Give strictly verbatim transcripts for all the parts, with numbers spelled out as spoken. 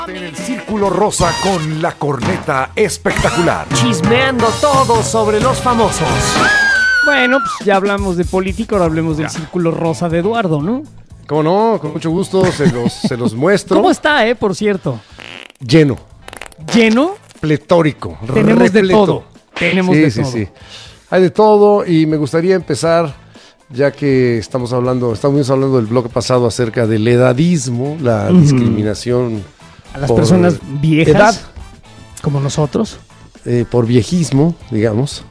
En el Círculo Rosa con la corneta espectacular. Chismeando todo sobre los famosos. Bueno, pues ya hablamos de política, ahora hablemos del ya. Círculo Rosa de Eduardo, ¿no? ¿Cómo no? Con mucho gusto se los, se los muestro. ¿Cómo está, eh, por cierto? Lleno. ¿Lleno? Pletórico. Tenemos repleto. de todo. Tenemos sí, de sí, todo. Sí, sí. Hay de todo y me gustaría empezar, ya que estamos hablando, estamos hablando del bloque pasado acerca del edadismo, la uh-huh. discriminación a las personas viejas, edad, como nosotros. Eh, por viejismo, digamos.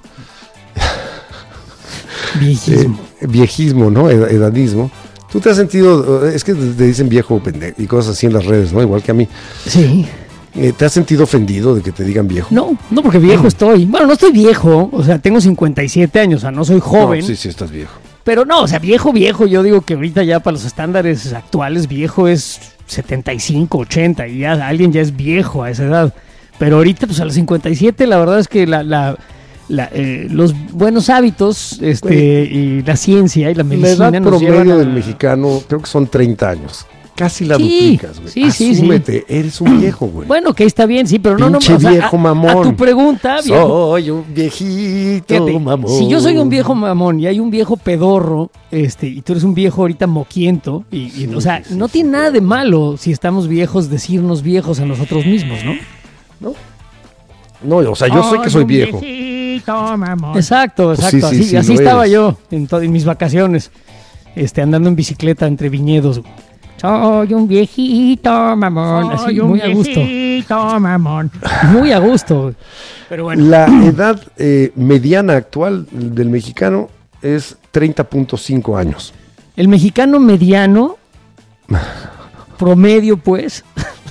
Viejismo. Eh, viejismo, ¿no? Ed- edadismo. ¿Tú te has sentido, es que te dicen viejo pendejo y cosas así en las redes, ¿no? Igual que a mí. Sí. Eh, ¿Te has sentido ofendido de que te digan viejo? No, no porque viejo estoy. Bueno, no estoy viejo, o sea, tengo cincuenta y siete años, o sea, no soy joven. No, sí, sí, estás viejo. Pero no, o sea, viejo, viejo, yo digo que ahorita ya para los estándares actuales viejo es setenta y cinco, ochenta y ya alguien ya es viejo a esa edad. Pero ahorita, pues a los cincuenta y siete, la verdad es que la, la, la, eh, los buenos hábitos este, Güey, y la ciencia y la medicina la edad nos llevan promedio a... del mexicano creo que son treinta años. Casi la Sí, duplicas, güey. sí, sí, Asúmete, sí. Eres un viejo, güey. Bueno, que está bien, sí, pero no, no, Pinche o sea, viejo a, mamón. a tu pregunta, viejo. Soy un viejito Fíjate, mamón. si yo soy un viejo mamón y hay un viejo pedorro, este, y tú eres un viejo ahorita moquiento, y, y Sí, o sea, sí, no sí, tiene sí, nada de malo si estamos viejos decirnos viejos a nosotros mismos, ¿no? No, no, o sea, yo sé que soy viejo. Exacto, Pues exacto. sí, sí, así sí, así lo estaba eres. yo en, to- en mis vacaciones, este, andando en bicicleta entre viñedos. Soy un viejito mamón, así, muy a gusto. Mamón. Muy a gusto. Pero bueno. La edad eh, mediana actual del mexicano es treinta punto cinco años. El mexicano mediano, promedio pues,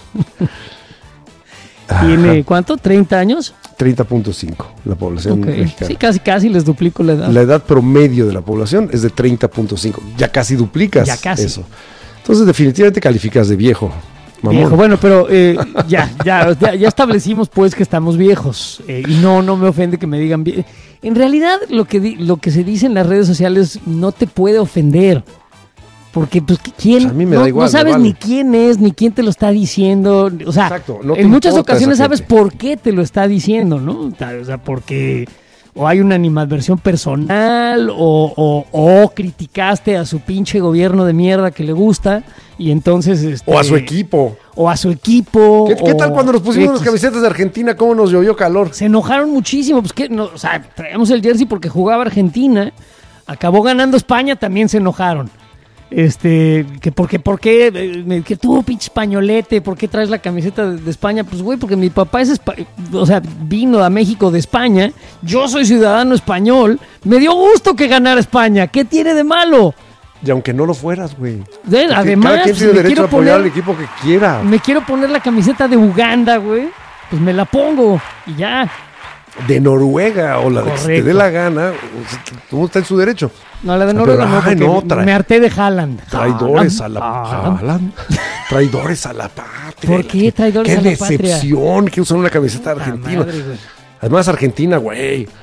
tiene, ¿cuánto? ¿treinta años? treinta punto cinco la población Okay. mexicana. Sí, casi, casi les duplico la edad. La edad promedio de la población es de treinta punto cinco. Ya casi duplicas Ya casi. eso. Entonces definitivamente calificas de viejo. Mamón. Viejo, bueno, pero eh, ya, ya, ya, ya establecimos pues que estamos viejos eh, y no, no me ofende que me digan vie- En realidad lo que di- lo que se dice en las redes sociales no te puede ofender, porque pues quién, Pues a mí me no, da igual, no sabes me vale. ni quién es ni quién te lo está diciendo, o sea, Exacto, no te en muchas importa ocasiones esa sabes gente. por qué te lo está diciendo, ¿no? O sea, porque o hay una animadversión personal o, o, o criticaste a su pinche gobierno de mierda que le gusta y entonces este, O a su equipo. o a su equipo. ¿Qué, qué o tal cuando nos pusimos las X. camisetas de Argentina? ¿Cómo nos llovió calor? Se enojaron muchísimo, pues que no, o sea, traíamos el jersey porque jugaba Argentina, acabó ganando España, también se enojaron. Este, que porque, ¿por qué? Eh, Que tú, pinche españolete, ¿por qué traes la camiseta de, de España? Pues, güey, porque mi papá es, espa- o sea, vino a México de España, yo soy ciudadano español, me dio gusto que ganara España, ¿qué tiene de malo? Y aunque no lo fueras, güey. De- Porque además, cada quien pues, tiene me derecho quiero a apoyar poner- al equipo que quiera. Me quiero poner la camiseta de Uganda, güey, pues me la pongo y ya. De Noruega o la de que se te Correcto. dé la gana. Todo está en su derecho. No, la de Pero, Noruega no, ay, porque no, tra- me harté de Haaland. Traidores a la Haaland. Haaland. Traidores a la patria. ¿Por qué traidores qué a la patria? decepción que usan una camiseta Puta argentina. madre, güey. Además, Argentina, güey.